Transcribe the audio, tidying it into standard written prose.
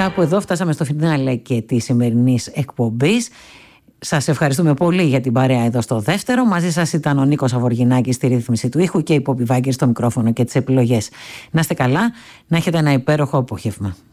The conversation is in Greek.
Κάπου εδώ φτάσαμε στο φινάλε και της σημερινής εκπομπής. Σας ευχαριστούμε πολύ για την παρέα εδώ στο δεύτερο. Μαζί σας ήταν ο Νίκος Αβοργινάκης στη ρύθμιση του ήχου και η Πόπη Βάγκερ στο μικρόφωνο και τις επιλογές. Να είστε καλά, να έχετε ένα υπέροχο απόγευμα.